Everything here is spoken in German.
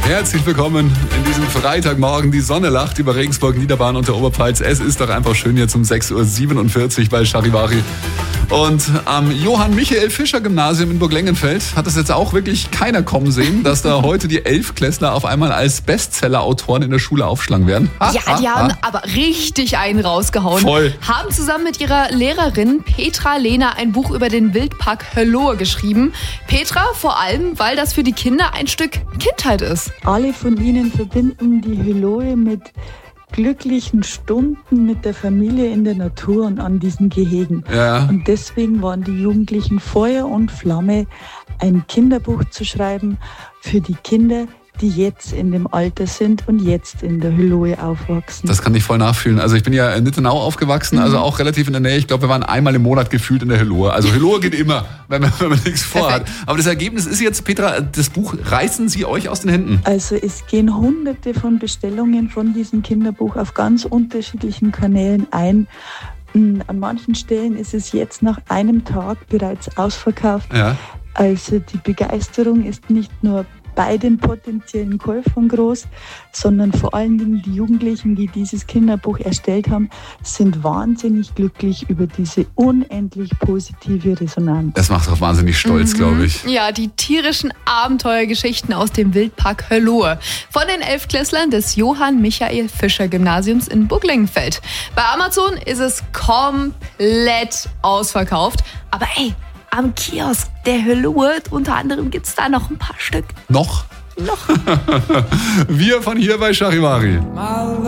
Herzlich willkommen in diesem Freitagmorgen. Die Sonne lacht über Regensburg, Niederbayern und der Oberpfalz. Es ist doch einfach schön jetzt um 6.47 Uhr bei Charivari. Und am Johann-Michael-Fischer-Gymnasium in Burglengenfeld hat es jetzt auch wirklich keiner kommen sehen, dass da heute die 11-Klässler auf einmal als Bestseller-Autoren in der Schule aufschlagen werden. Die haben aber richtig einen rausgehauen. Voll. Haben zusammen mit ihrer Lehrerin Petra Lehner ein Buch über den Wildpark Hörlohe geschrieben. Petra vor allem, weil das für die Kinder ein Stück Kindheit ist. Alle von ihnen verbinden die Hörlohe mit glücklichen Stunden mit der Familie in der Natur und an diesen Gehegen. Ja. Und deswegen waren die Jugendlichen Feuer und Flamme, ein Kinderbuch zu schreiben für die Kinder, die jetzt in dem Alter sind und jetzt in der Hörlohe aufwachsen. Das kann ich voll nachfühlen. Also ich bin ja in Nittenau aufgewachsen, also auch relativ in der Nähe. Ich glaube, wir waren einmal im Monat gefühlt in der Hörlohe. Also Hörlohe geht immer, wenn man nichts vorhat. Aber das Ergebnis ist jetzt, Petra, das Buch reißen Sie euch aus den Händen. Also es gehen hunderte von Bestellungen von diesem Kinderbuch auf ganz unterschiedlichen Kanälen ein. An manchen Stellen ist es jetzt nach einem Tag bereits ausverkauft. Ja. Also die Begeisterung ist nicht nur bei den potenziellen Käufern groß, sondern vor allen Dingen die Jugendlichen, die dieses Kinderbuch erstellt haben, sind wahnsinnig glücklich über diese unendlich positive Resonanz. Das macht auch wahnsinnig stolz, glaube ich. Ja, die tierischen Abenteuergeschichten aus dem Wildpark Hörlohe von den 11-Klässlern des Johann-Michael-Fischer-Gymnasiums in Burglengenfeld. Bei Amazon ist es komplett ausverkauft, aber am Kiosk der Hörlohe unter anderem gibt's da noch ein paar Stück. Noch? Wir von hier bei Charivari.